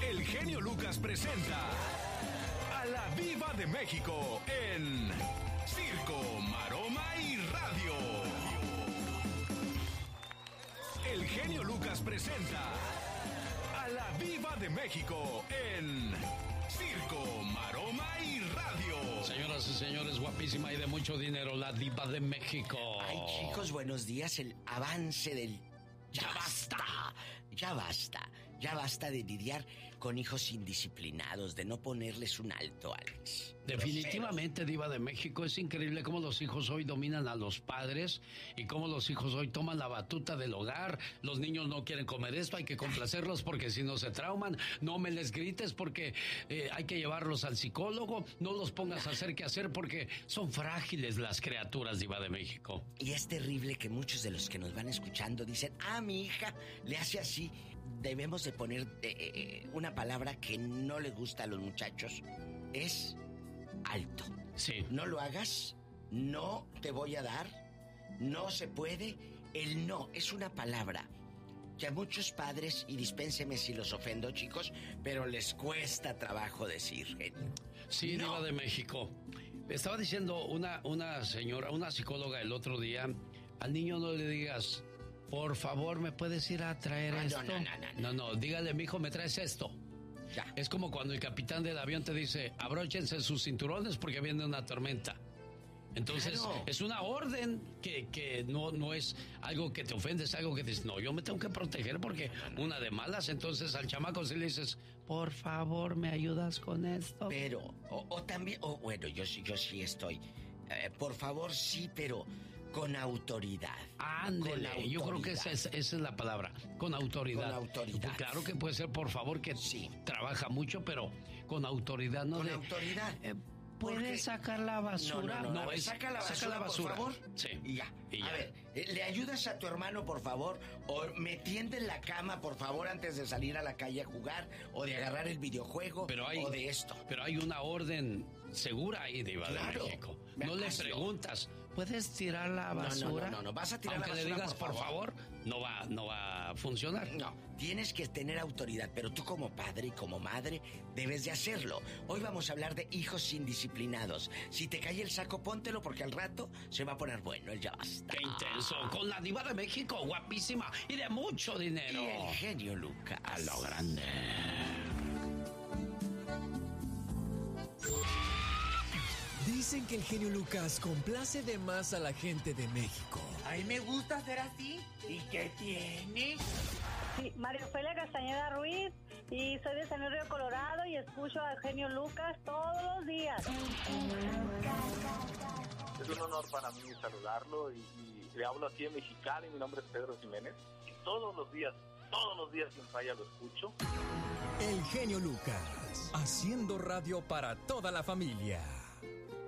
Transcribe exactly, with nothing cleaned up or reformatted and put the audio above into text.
El genio Lucas presenta a la Diva de México en Circo, Maroma y Radio. El genio Lucas presenta a la Diva de México en Circo, Maroma y Radio. Señoras y señores, guapísima y de mucho dinero, la Diva de México. Ay, chicos, buenos días. El avance del... ¡Ya basta! Ya basta. Ya basta de lidiar con hijos indisciplinados, de no ponerles un alto, Alex. Definitivamente, Diva de México, es increíble cómo los hijos hoy dominan a los padres y cómo los hijos hoy toman la batuta del hogar. Los niños no quieren comer esto, hay que complacerlos porque si no se trauman. No me les grites porque eh, hay que llevarlos al psicólogo. No los pongas a hacer qué hacer porque son frágiles las criaturas, Diva de México. Y es terrible que muchos de los que nos van escuchando dicen, ah, mi hija le hace así. Debemos de poner eh, una palabra que no le gusta a los muchachos. Es alto. Sí. No lo hagas, no te voy a dar, no se puede. El no es una palabra que a muchos padres, y dispénseme si los ofendo, chicos, pero les cuesta trabajo decir, genio. Sí, no. Diva de México. Estaba diciendo una, una señora, una psicóloga el otro día, al niño no le digas... Por favor, ¿me puedes ir a traer ah, esto? No, no, no, no. No, no, dígale, mijo, ¿me traes esto? Ya. Es como cuando el capitán del avión te dice, abróchense sus cinturones porque viene una tormenta. Entonces, claro. Es una orden que, que no, no es algo que te ofende, es algo que dices, no, yo me tengo que proteger porque una de malas. Entonces, al chamaco sí le dices, por favor, ¿me ayudas con esto? Pero, o, o también, o bueno, yo, yo sí estoy, eh, por favor, sí, pero... Con autoridad. Ándele, yo creo que esa es, esa es la palabra. Con autoridad. Con autoridad. Pues claro que puede ser, por favor, que sí. Trabaja mucho, pero con autoridad, ¿no? Con de, autoridad. Eh, ¿Puedes sacar la basura? No, no, no, no es, saca la basura, saca la basura, por favor. Sí. Y ya. Y ya. A ver, ¿le ayudas a tu hermano, por favor? ¿O me tiende en la cama, por favor, antes de salir a la calle a jugar? ¿O de agarrar el videojuego? Pero hay, ¿O de esto? Pero hay una orden segura ahí, Diva claro, de México. No le preguntas, ¿puedes tirar la basura? No, no, no, no, vas a tirar Aunque la basura, le digas, por favor. por favor, no va, no va a funcionar. No, tienes que tener autoridad, pero tú como padre y como madre debes de hacerlo. Hoy vamos a hablar de hijos indisciplinados. Si te cae el saco, póntelo porque al rato se va a poner bueno, el ya basta. ¡Qué intenso! Con la Diva de México, guapísima y de mucho dinero. Y el genio Lucas. A lo grande. Dicen que el genio Lucas complace de más a la gente de México. A mí me gusta ser así. ¿Y qué tiene? Sí, María Ofelia Castañeda Ruiz, y soy de San Luis Río Colorado y escucho al genio Lucas todos los días. Es un honor para mí saludarlo y, y le hablo aquí en Mexicali. Mi nombre es Pedro Jiménez y todos los días, todos los días sin falla lo escucho. El genio Lucas, haciendo radio para toda la familia.